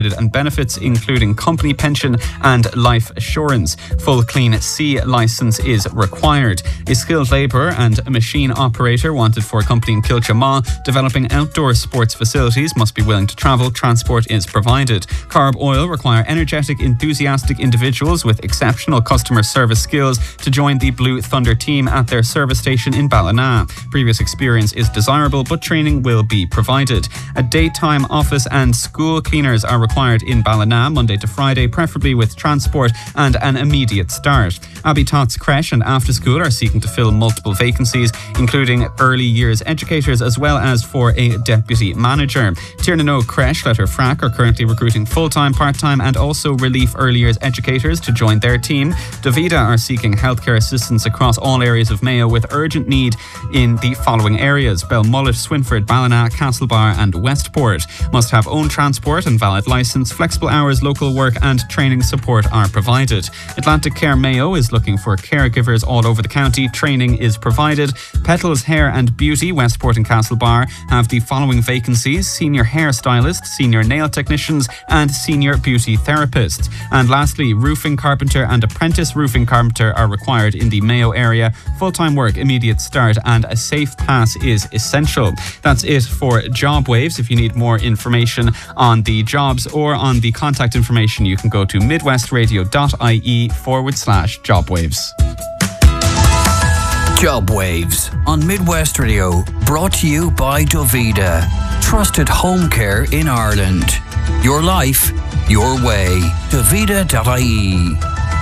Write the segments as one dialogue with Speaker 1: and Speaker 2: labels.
Speaker 1: and benefits including company pension and life assurance. Full Clean C licence is required. A skilled labourer and a machine operator wanted for a company in Kilchama developing outdoor sports facilities must be willing to travel. Transport is provided. Carb Oil require energetic, enthusiastic individuals with exceptional customer service skills to join the Blue Thunder team at their service station in Ballina. Previous experience is desirable, but training will be provided. A daytime office and school cleaners are required in Ballina Monday to Friday, preferably with transport and an immediate start. Abbey Tots Creche and After School are seeking to fill multiple vacancies, including early years educators as well as for a deputy manager. Tiernan Creche, Letterfrack, are currently recruiting full-time, part-time and also relief early years educators to join their team. Davida are seeking healthcare assistance across all areas of Mayo with urgent need in the following areas: Belmullet, Swinford, Ballina, Castlebar and Westport. Must have own transport and valid licence. Flexible hours, local work and training support are provided. Atlantic Care Mayo is looking for caregivers all over the county. Training is provided. Petals Hair and Beauty, Westport and Castlebar, have the following vacancies: senior hairstylist, senior nail technicians and senior beauty therapists. And lastly, roofing carpenter and apprentice roofing carpenter are required in the Mayo area. Full-time work, immediate start and a safe pass is essential. That's it for Job Waves. If you need more information on the jobs or on the contact information, you can go to midwestradio.ie/jobwaves.
Speaker 2: Job Waves on Midwest Radio, brought to you by Davida. Trusted home care in Ireland. Your life, your way. Davida.ie.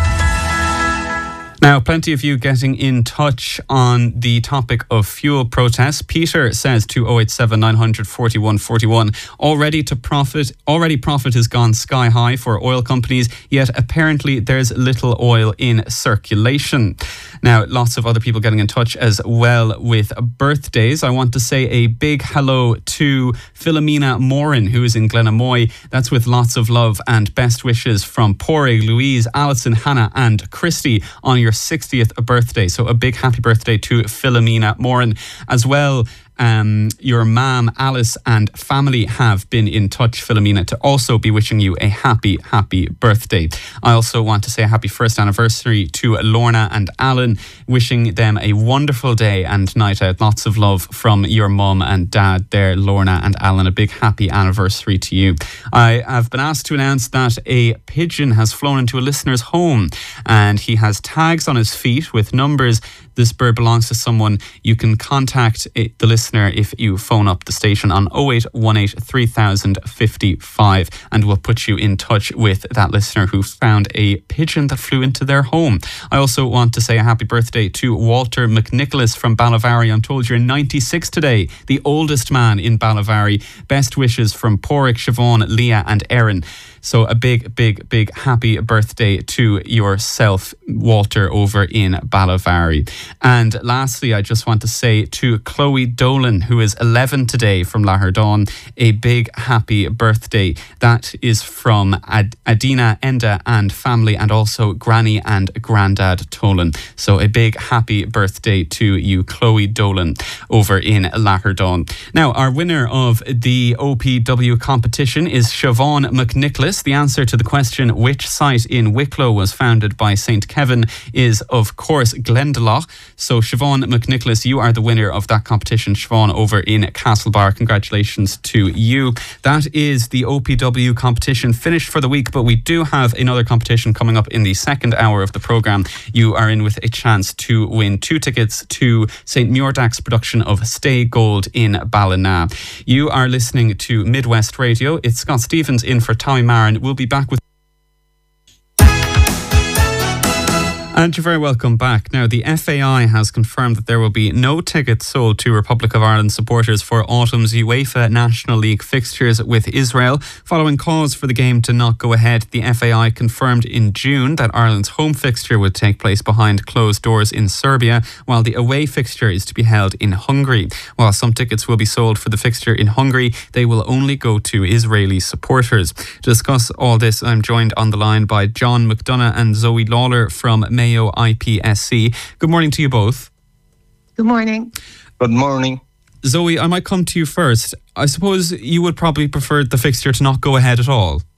Speaker 1: Now, plenty of you getting in touch on the topic of fuel protests. Peter says to 087 900 41 41, already profit has gone sky high for oil companies, yet apparently there's little oil in circulation. Now, lots of other people getting in touch as well with birthdays. I want to say a big hello to Philomena Morin, who is in Glenamoy. That's with lots of love and best wishes from Porrig, Louise, Alison, Hannah and Christy on your 60th birthday. So a big happy birthday to Philomena Morin. As well, your mum Alice and family have been in touch, Philomena, to also be wishing you a happy birthday. I also want to say a happy first anniversary to Lorna and Alan, wishing them a wonderful day and night out. Lots of love from your mum and dad there, Lorna and Alan. A big happy anniversary to you. I have been asked to announce that a pigeon has flown into a listener's home and he has tags on his feet with numbers. This bird belongs to someone. You can contact the listener if you phone up the station on 0818 3055 and we'll put you in touch with that listener who found a pigeon that flew into their home. I also want to say a happy birthday to Walter McNicholas from Ballavary. I'm told you're 96 today, the oldest man in Ballavary. Best wishes from Porrick, Siobhan, Leah and Erin. So a big happy birthday to yourself, Walter, over in Ballavary. And lastly, I just want to say to Chloe Dolan, who is 11 today from Laherdon, a big happy birthday. That is from Adina, Enda and family, and also Granny and Grandad Tolan. So a big happy birthday to you, Chloe Dolan, over in Laherdon. Now, our winner of the OPW competition is Siobhan McNicholas. The answer to the question, which site in Wicklow was founded by St. Kevin, is of course Glendalough. So Siobhan McNicholas, you are the winner of that competition. Siobhan over in Castlebar, congratulations to you. That is the OPW competition finished for the week, but we do have another competition coming up in the second hour of the programme. You are in with a chance to win 2 tickets to St. Muirdach's production of Stay Gold in Ballina. You are listening to Midwest Radio. It's Scott Stevens in for Tommy Marin. We'll be back with... And you're very welcome back. Now, the FAI has confirmed that there will be no tickets sold to Republic of Ireland supporters for autumn's UEFA National League fixtures with Israel. Following calls for the game to not go ahead, the FAI confirmed in June that Ireland's home fixture would take place behind closed doors in Serbia, while the away fixture is to be held in Hungary. While some tickets will be sold for the fixture in Hungary, they will only go to Israeli supporters. To discuss all this, I'm joined on the line by John McDonough and Zoe Lawler from Mayo IPSC. Good morning to you both.
Speaker 3: Good morning.
Speaker 4: Good morning.
Speaker 1: Zoe, I might come to you first. I suppose you would probably prefer the fixture to not go ahead at all.